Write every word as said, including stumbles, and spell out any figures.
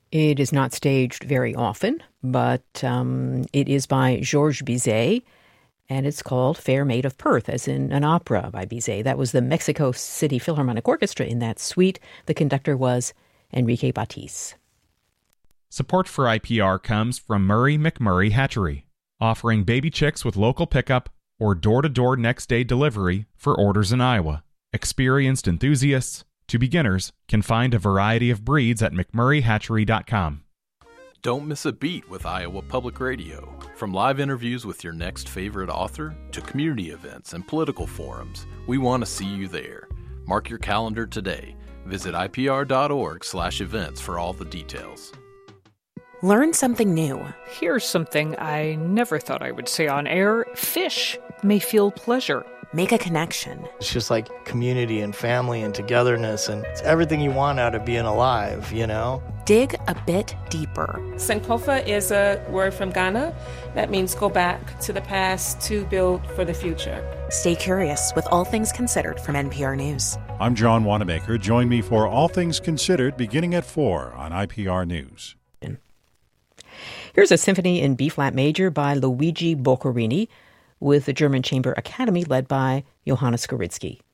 It is not staged very often, but um, it is by Georges Bizet, and it's called Fair Maid of Perth, as in an opera by Bizet. That was the Mexico City Philharmonic Orchestra in that suite. The conductor was Enrique Batiz. Support for I P R comes from Murray McMurray Hatchery, offering baby chicks with local pickup or door-to-door next-day delivery for orders in Iowa. Experienced enthusiasts to beginners can find a variety of breeds at mcmurray hatchery dot com. Don't miss a beat with Iowa Public Radio. From live interviews with your next favorite author to community events and political forums, we want to see you there. Mark your calendar today. Visit I P R dot org slash events for all the details. Learn something new. Here's something I never thought I would say on air. Fish may feel pleasure. Make a connection. It's just like community and family and togetherness, and it's everything you want out of being alive, you know? Dig a bit deeper. Sankofa is a word from Ghana that means go back to the past to build for the future. Stay curious with All Things Considered from N P R News. I'm John Wanamaker. Join me for All Things Considered beginning at four on I P R News. Here's a symphony in B-flat major by Luigi Boccherini with the German Chamber Academy led by Johannes Skoridsky.